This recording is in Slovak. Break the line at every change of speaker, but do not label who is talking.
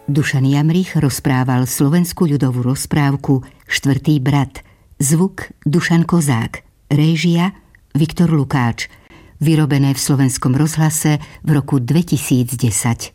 Dušan Jamrich rozprával slovenskú ľudovú rozprávku Štvrtý brat. Zvuk Dušan Kozák. Réžia Viktor Lukáč. Vyrobené v Slovenskom rozhlase v roku 2010.